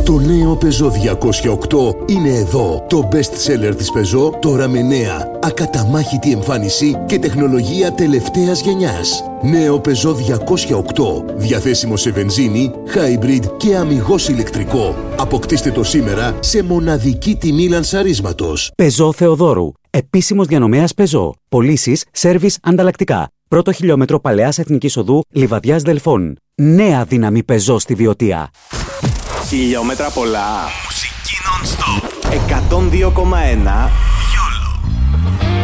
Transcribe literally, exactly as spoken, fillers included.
Το νέο Peugeot διακόσια οκτώ είναι εδώ. Το best seller της Peugeot, τώρα με νέα, ακαταμάχητη εμφάνιση και τεχνολογία τελευταίας γενιάς. Νέο Peugeot διακόσια οκτώ, διαθέσιμο σε βενζίνη, hybrid και αμιγώς ηλεκτρικό. Αποκτήστε το σήμερα σε μοναδική τιμή λανσαρίσματος. Peugeot Θεοδόρου. Επίσημος διανομέας Peugeot. Πωλήσεις, σέρβις, ανταλλακτικά. Πρώτο χιλιόμετρο Παλαιάς Εθνικής Οδού, Λιβαδιάς Δελφών. Νέα δύναμη Peugeot στη Βιωτία. Χιλιόμετρα πολλά. Μουσική non-stop. εκατόν δύο κόμμα ένα